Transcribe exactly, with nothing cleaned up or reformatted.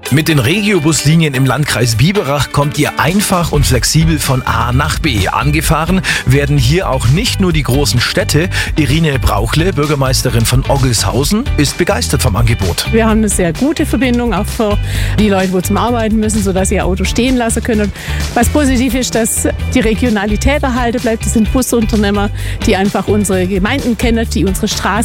Mit den Regiobuslinien im Landkreis Biberach kommt ihr einfach und flexibel von A nach B. Angefahren werden hier auch nicht nur die großen Städte. Irine Brauchle, Bürgermeisterin von Oggelshausen, ist begeistert vom Angebot. Wir haben eine sehr gute Verbindung, auch für die Leute, die zum Arbeiten müssen, sodass sie ihr Auto stehen lassen können. Was positiv ist, dass die Regionalität erhalten bleibt. Das sind Busunternehmer, die einfach unsere Gemeinden kennen, die unsere Straßen